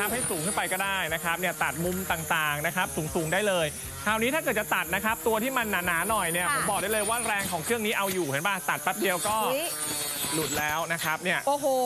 นะครับให้สูงขึ้นไปก็ได้นะครับเนี่ยตัดมุมต่างๆนะครับสูงได้เลยคราวนี้ถ้าเกิดจะตัดนะครับตัวที่มันหนาๆหน่อยเนี่ยผมบอกได้เลยว่าแรงของเครื่องนี้เอาอยู่เห็นป่ะตัดแป๊บเดียวก็หลุดแล้วนะครับเนี่ยโอ้โห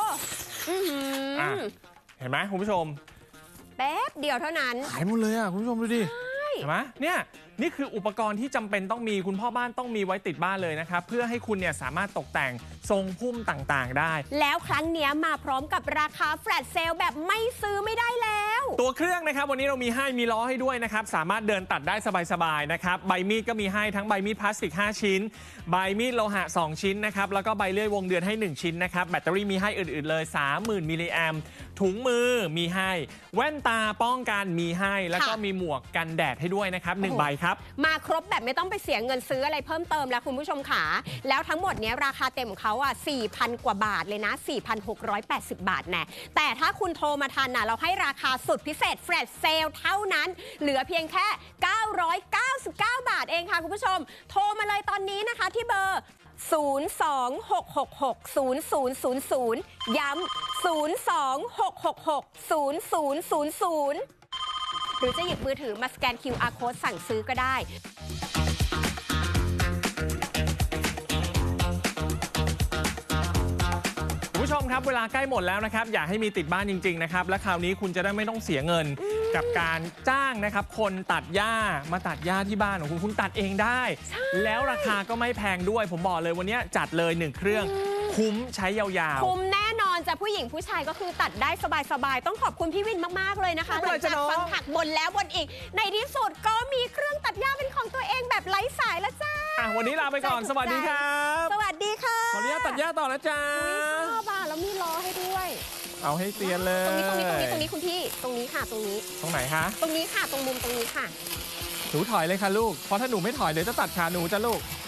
เห็นไหมคุณผู้ชมแป๊บเดียวเท่านั้นหายหมดเลยอ่ะคุณผู้ชมดูดิเห็นไหมเนี่ยนี่คืออุปกรณ์ที่จำเป็นต้องมีคุณพ่อบ้านต้องมีไว้ติดบ้านเลยนะครับเพื่อให้คุณเนี่ยสามารถตกแต่งทรงพุ่มต่างๆได้แล้วครั้งนี้มาพร้อมกับราคาแฟลชเซลแบบไม่ซื้อไม่ได้แล้วตัวเครื่องนะครับวันนี้เรามีล้อให้ด้วยนะครับสามารถเดินตัดได้สบายๆนะครับใบมีดก็มีให้ทั้งใบมีดพลาสติก5ชิ้นใบมีดโลหะ2ชิ้นนะครับแล้วก็ใบเลื่อยวงเดือนให้1ชิ้นนะครับแบตเตอรี่มีให้อื่นๆเลย 30,000 มิลลิแอมป์ถุงมือมีให้แว่นตาป้องกันมีให้แล้วก็มีหมวกกันแดดให้ด้วยนะครับ1ใบครับมาครบแบบไม่ต้องไปเสียเงินซื้ออะไรเพิ่มเติมแล้วคุณผู้ชมขาแล้วทั้งหมดนี้ราคาเต็มของเขา4,000 กว่าบาทเลยนะ 4,680 บาทแน่แต่ถ้าคุณโทรมาทันเราให้ราคาสุดพิเศษแฟลชเซลเท่านั้นเหลือเพียงแค่999 บาทเองค่ะคุณผู้ชมโทรมาเลยตอนนี้นะคะที่เบอร์026660000ย้ำ026660000หรือจะหยิบมือถือมาสแกน QR Code สั่งซื้อก็ได้คุณผู้ชมครับเวลาใกล้หมดแล้วนะครับอยากให้มีติดบ้านจริงๆนะครับและคราวนี้คุณจะได้ไม่ต้องเสียเงินกับการจ้างนะครับคนตัดหญ้ามาตัดหญ้าที่บ้านของคุณตัดเองได้แล้วราคาก็ไม่แพงด้วยผมบอกเลยวันนี้จัดเลย1เครื่องคุ้มใช้ยาวๆคุ้มแน่นอนจะผู้หญิงผู้ชายก็คือตัดได้สบายๆต้องขอบคุณพี่วินมากๆเลยนะคะหลังจากฟังผักบนแล้วบนอีกในที่สุดก็มีเครื่องตัดหญ้าเป็นของตัวเองแบบไร้สายแล้วจ้าวันนี้ลาไปก่อนสวัสดีครับสวัสดีค่ะขออนุญาตตัดหญ้าต่อนะจ๊ะชอบแล้วมีล้อให้ด้วยเอาให้เตียนเลยตรงนี้คุณพี่ตรงนี้ค่ะตรงไหนคะตรงนี้ค่ะตรงมุมตรงนี้ค่ะหนูถอยเลยค่ะลูกเพราะถ้าหนูไม่ถอยเดี๋ยวจะตัดขาหนูจ้ะลูก